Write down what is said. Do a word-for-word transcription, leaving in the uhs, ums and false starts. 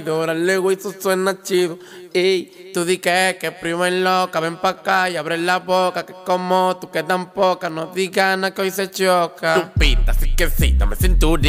Órale, güey, eso suena chido. Ey, tú di que, que primo es loca, ven pa' acá y abre la boca, que como tú que tan poca, no digas nada que hoy se choca. Tu pita, así que sí, dame cinturita.